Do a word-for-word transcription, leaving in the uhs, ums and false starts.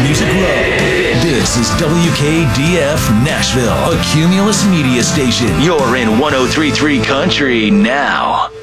Music Row. This is W K D F Nashville, a Cumulus media station. You're in one oh three point three Country now.